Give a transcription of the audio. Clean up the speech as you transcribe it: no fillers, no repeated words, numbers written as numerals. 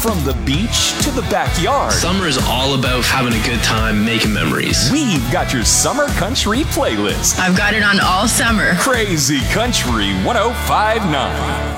From the beach to the backyard, Summer is all about having a good time, making memories. we've got your summer country playlist. I've got it on all summer. Crazy Country 1059.